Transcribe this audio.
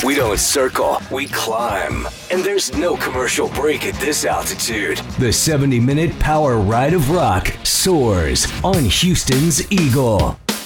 We don't circle, we climb. And there's no commercial break at this altitude. The 70-minute power ride of rock soars on Houston's Eagle.